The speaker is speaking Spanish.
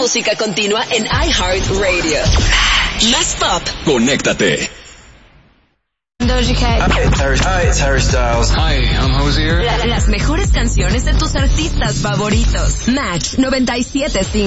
música continua en iHeartRadio. Más pop. Conéctate. Doja Cat. Hi, it's Harry Styles. Hi, I'm Hozier. Las mejores canciones de tus artistas favoritos. Match 97.5.